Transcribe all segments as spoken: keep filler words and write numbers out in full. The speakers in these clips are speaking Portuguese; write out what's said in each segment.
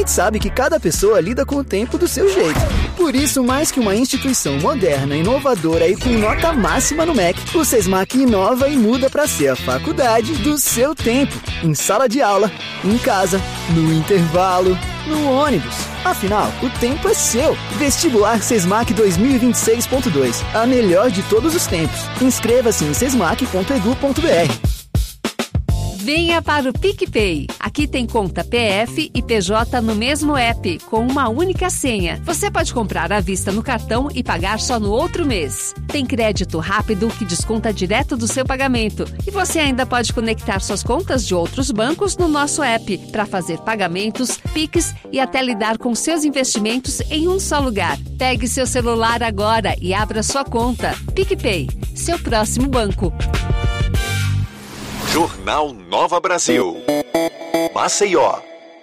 gente sabe que cada pessoa lida com o tempo do seu jeito. Por isso, mais que uma instituição moderna, inovadora e com nota máxima no M E C, o Sesmac inova e muda para ser a faculdade do seu tempo. Em sala de aula, em casa, no intervalo, no ônibus. Afinal, o tempo é seu. Vestibular Sesmac dois mil e vinte e seis ponto dois. A melhor de todos os tempos. Inscreva-se em sesmac ponto edu ponto br. Venha para o PicPay. Aqui tem conta P F e P J no mesmo app, com uma única senha. Você pode comprar à vista no cartão e pagar só no outro mês. Tem crédito rápido que desconta direto do seu pagamento. E você ainda pode conectar suas contas de outros bancos no nosso app para fazer pagamentos, Pix e até lidar com seus investimentos em um só lugar. Pegue seu celular agora e abra sua conta. PicPay, seu próximo banco. Jornal Nova Brasil. Maceió.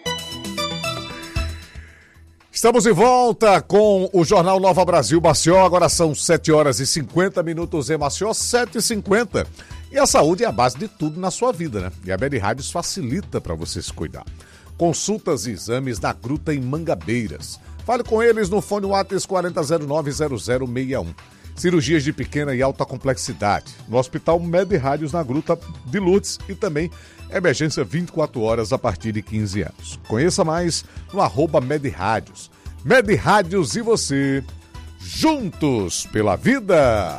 Estamos de volta com o Jornal Nova Brasil Maceió. Agora são sete horas e cinquenta minutos em Maceió, sete e cinquenta. E a saúde é a base de tudo na sua vida, né? E a Med Rádios facilita para você se cuidar. Consultas e exames na Gruta em Mangabeiras. Fale com eles no fone WhatsApp quarenta zero nove zero zero seis um. Cirurgias de pequena e alta complexidade. No Hospital Med Rádios na Gruta de Lourdes e também emergência vinte e quatro horas a partir de quinze anos. Conheça mais no arroba Med Rádios. Med Rádios e você, juntos pela vida.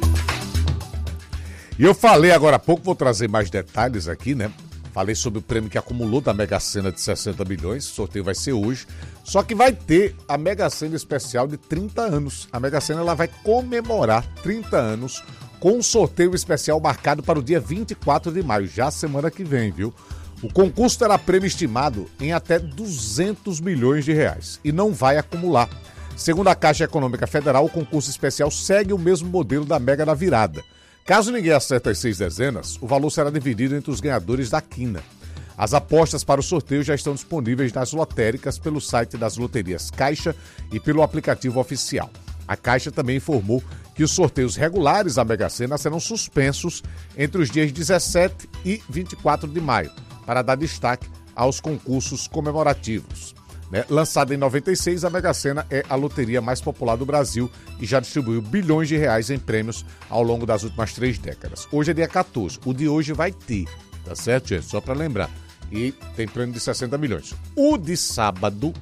E eu falei agora há pouco, vou trazer mais detalhes aqui, né? Falei sobre o prêmio que acumulou da Mega Sena de sessenta milhões, o sorteio vai ser hoje. Só que vai ter a Mega Sena especial de trinta anos. A Mega Sena ela vai comemorar trinta anos com um sorteio especial marcado para o dia vinte e quatro de maio, já semana que vem, viu? O concurso terá prêmio estimado em até duzentos milhões de reais e não vai acumular. Segundo a Caixa Econômica Federal, o concurso especial segue o mesmo modelo da Mega da Virada. Caso ninguém acerte as seis dezenas, o valor será dividido entre os ganhadores da quina. As apostas para o sorteio já estão disponíveis nas lotéricas pelo site das loterias Caixa e pelo aplicativo oficial. A Caixa também informou que os sorteios regulares da Mega Sena serão suspensos entre os dias dezessete e vinte e quatro de maio, para dar destaque aos concursos comemorativos. Né? Lançada em noventa e seis, a Mega Sena é a loteria mais popular do Brasil e já distribuiu bilhões de reais em prêmios ao longo das últimas três décadas. Hoje é dia quatorze, o de hoje vai ter, tá certo, gente? Só para lembrar. E tem prêmio de sessenta milhões. O de sábado,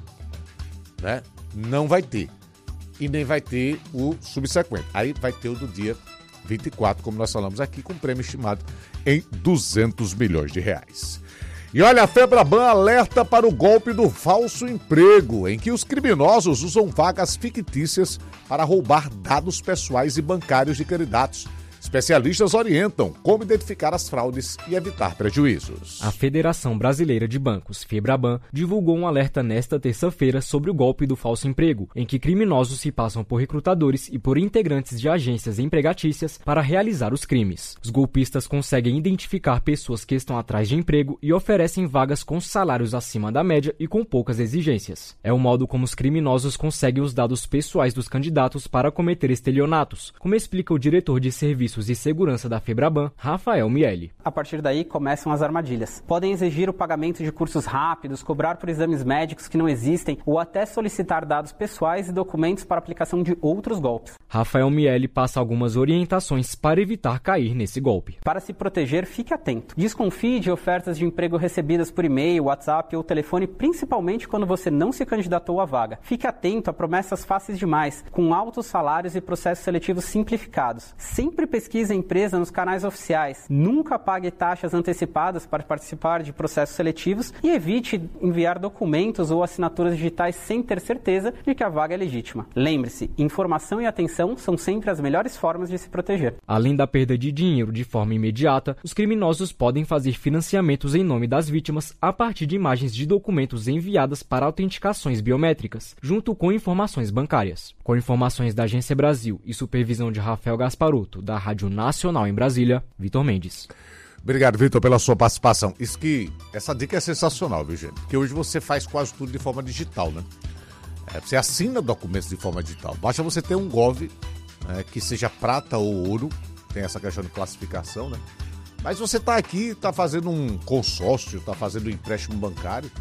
né, não vai ter. E nem vai ter o subsequente. Aí vai ter o do dia vinte e quatro, como nós falamos aqui, com prêmio estimado em duzentos milhões de reais. E olha, a Febraban alerta para o golpe do falso emprego, em que os criminosos usam vagas fictícias para roubar dados pessoais e bancários de candidatos. Especialistas orientam como identificar as fraudes e evitar prejuízos. A Federação Brasileira de Bancos, Febraban, divulgou um alerta nesta terça-feira sobre o golpe do falso emprego, em que criminosos se passam por recrutadores e por integrantes de agências empregatícias para realizar os crimes. Os golpistas conseguem identificar pessoas que estão atrás de emprego e oferecem vagas com salários acima da média e com poucas exigências. É o modo como os criminosos conseguem os dados pessoais dos candidatos para cometer estelionatos, como explica o diretor de serviços e Segurança da Febraban, Rafael Miele. A partir daí começam as armadilhas. Podem exigir o pagamento de cursos rápidos, cobrar por exames médicos que não existem ou até solicitar dados pessoais e documentos para aplicação de outros golpes. Rafael Miele passa algumas orientações para evitar cair nesse golpe. Para se proteger, fique atento. Desconfie de ofertas de emprego recebidas por e-mail, WhatsApp ou telefone, principalmente quando você não se candidatou à vaga. Fique atento a promessas fáceis demais, com altos salários e processos seletivos simplificados. Sempre pesquise a empresa nos canais oficiais. Nunca pague taxas antecipadas para participar de processos seletivos e evite enviar documentos ou assinaturas digitais sem ter certeza de que a vaga é legítima. Lembre-se, informação e atenção são sempre as melhores formas de se proteger. Além da perda de dinheiro de forma imediata, os criminosos podem fazer financiamentos em nome das vítimas a partir de imagens de documentos enviadas para autenticações biométricas, junto com informações bancárias. Com informações da Agência Brasil e supervisão de Rafael Gasparotto, da Rádio Nacional em Brasília, Vitor Mendes. Obrigado, Vitor, pela sua participação. Isso que, essa dica é sensacional, viu, gente? Porque hoje você faz quase tudo de forma digital, né? É, você assina documentos de forma digital. Basta você ter um Gov, né, que seja prata ou ouro, tem essa questão de classificação, né? Mas você está aqui, está fazendo um consórcio, está fazendo um empréstimo bancário,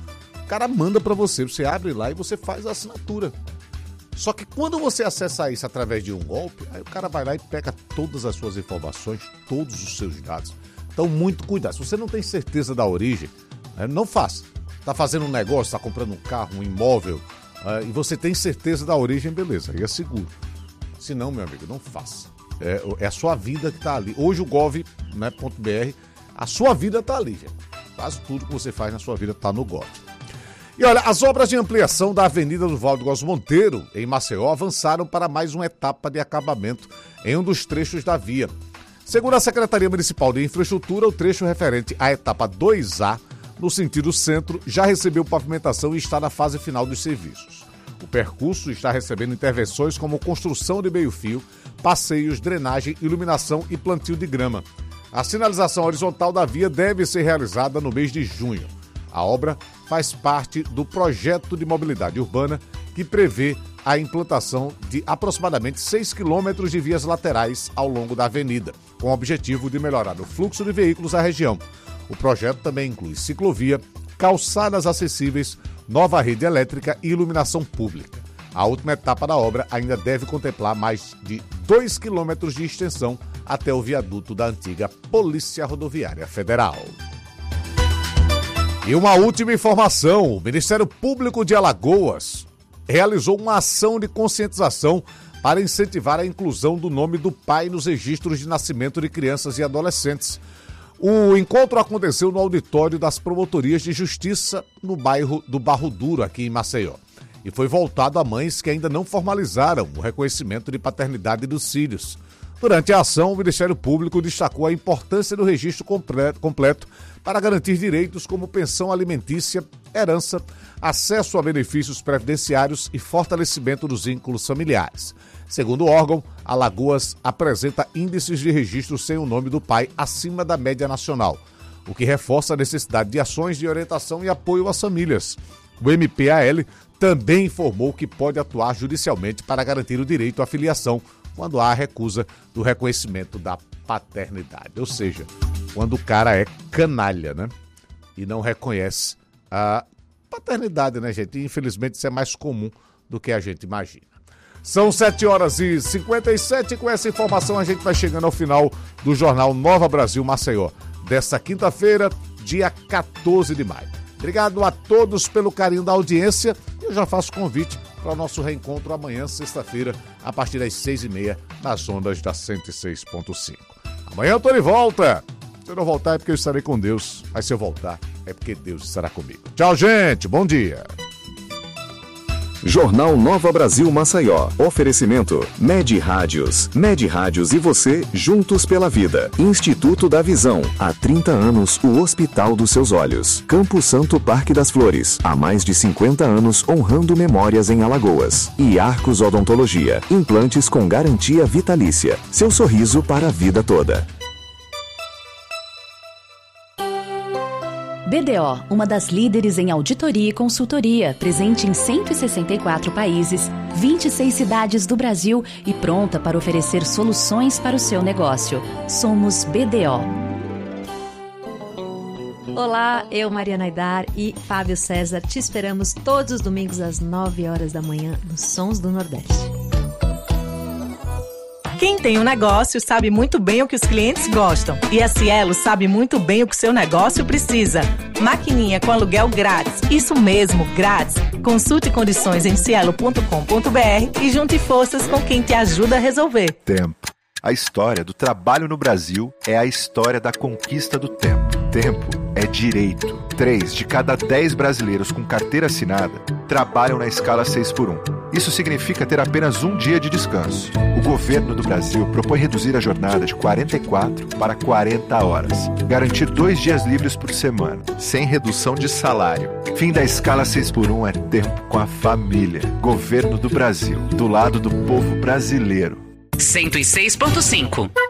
cara manda para você, você abre lá e você faz a assinatura. Só que quando você acessa isso através de um golpe, aí o cara vai lá e pega todas as suas informações, todos os seus dados. Então, muito cuidado. Se você não tem certeza da origem, não faça. Está fazendo um negócio, está comprando um carro, um imóvel, uh, e você tem certeza da origem, beleza, aí é seguro. Se não, meu amigo, não faça. É, é a sua vida que está ali. Hoje o gov ponto br, a sua vida está ali, gente. Quase tudo que você faz na sua vida está no Gov. E olha, as obras de ampliação da Avenida do Valdo Góes Monteiro, em Maceió, avançaram para mais uma etapa de acabamento em um dos trechos da via. Segundo a Secretaria Municipal de Infraestrutura, o trecho referente à etapa dois A, no sentido centro, já recebeu pavimentação e está na fase final dos serviços. O percurso está recebendo intervenções como construção de meio-fio, passeios, drenagem, iluminação e plantio de grama. A sinalização horizontal da via deve ser realizada no mês de junho. A obra faz parte do projeto de mobilidade urbana que prevê a implantação de aproximadamente seis quilômetros de vias laterais ao longo da avenida, com o objetivo de melhorar o fluxo de veículos à região. O projeto também inclui ciclovia, calçadas acessíveis, nova rede elétrica e iluminação pública. A última etapa da obra ainda deve contemplar mais de dois quilômetros de extensão até o viaduto da antiga Polícia Rodoviária Federal. E uma última informação, o Ministério Público de Alagoas realizou uma ação de conscientização para incentivar a inclusão do nome do pai nos registros de nascimento de crianças e adolescentes. O encontro aconteceu no auditório das promotorias de justiça no bairro do Barro Duro, aqui em Maceió, e foi voltado a mães que ainda não formalizaram o reconhecimento de paternidade dos filhos. Durante a ação, o Ministério Público destacou a importância do registro completo para garantir direitos como pensão alimentícia, herança, acesso a benefícios previdenciários e fortalecimento dos vínculos familiares. Segundo o órgão, Alagoas apresenta índices de registro sem o nome do pai acima da média nacional, o que reforça a necessidade de ações de orientação e apoio às famílias. O M P A L também informou que pode atuar judicialmente para garantir o direito à filiação quando há a recusa do reconhecimento da paternidade. Ou seja, quando o cara é canalha, né? E não reconhece a paternidade, né, gente? E, infelizmente, isso é mais comum do que a gente imagina. São sete horas e cinquenta e sete, e com essa informação a gente vai chegando ao final do Jornal Nova Brasil Maceió, desta quinta-feira, dia quatorze de maio. Obrigado a todos pelo carinho da audiência. Eu já faço convite para o nosso reencontro amanhã, sexta-feira, a partir das seis e meia, nas ondas da cento e seis ponto cinco. Amanhã eu estou de volta. Se eu não voltar é porque eu estarei com Deus, mas se eu voltar é porque Deus estará comigo. Tchau, gente. Bom dia. Jornal Nova Brasil Maceió. Oferecimento Med Rádios. Med Rádios e você juntos pela vida. Instituto da Visão. Há trinta anos, o hospital dos seus olhos. Campo Santo Parque das Flores. Há mais de cinquenta anos, honrando memórias em Alagoas. E Arcos Odontologia. Implantes com garantia vitalícia. Seu sorriso para a vida toda. B D O, uma das líderes em auditoria e consultoria, presente em cento e sessenta e quatro países, vinte e seis cidades do Brasil e pronta para oferecer soluções para o seu negócio. Somos B D O. Olá, eu, Mariana Aidar e Fábio César, te esperamos todos os domingos às nove horas da manhã nos Sons do Nordeste. Quem tem um negócio sabe muito bem o que os clientes gostam. E a Cielo sabe muito bem o que o seu negócio precisa. Maquininha com aluguel grátis. Isso mesmo, grátis. Consulte condições em cielo ponto com ponto b r e junte forças com quem te ajuda a resolver. Tempo. A história do trabalho no Brasil é a história da conquista do tempo. Tempo é direito. Três de cada dez brasileiros com carteira assinada trabalham na escala seis por um. Isso significa ter apenas um dia de descanso. O governo do Brasil propõe reduzir a jornada de quarenta e quatro para quarenta horas. Garantir dois dias livres por semana, sem redução de salário. Fim da escala seis por um é tempo com a família. Governo do Brasil, do lado do povo brasileiro. cento e seis ponto cinco.